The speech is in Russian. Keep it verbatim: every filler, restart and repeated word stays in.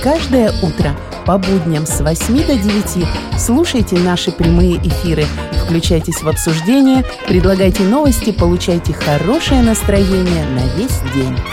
Каждое утро по будням с восьми до девяти слушайте наши прямые эфиры, включайтесь в обсуждение, предлагайте новости, получайте хорошее настроение на весь день.